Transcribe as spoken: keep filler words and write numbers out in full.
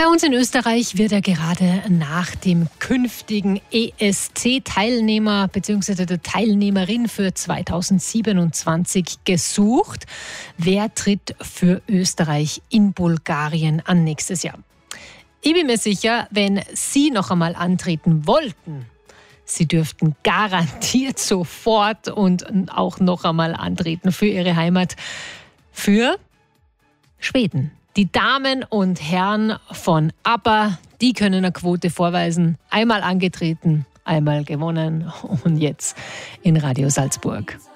Bei uns in Österreich wird er gerade nach dem künftigen E S C-Teilnehmer bzw. der Teilnehmerin für zweitausendsiebenundzwanzig gesucht. Wer tritt für Österreich in Bulgarien an nächstes Jahr? Ich bin mir sicher, wenn Sie noch einmal antreten wollten, Sie dürften garantiert sofort und auch noch einmal antreten für Ihre Heimat, für Schweden. Die Damen und Herren von ABBA, die können eine Quote vorweisen. Einmal angetreten, einmal gewonnen und jetzt in Radio Salzburg.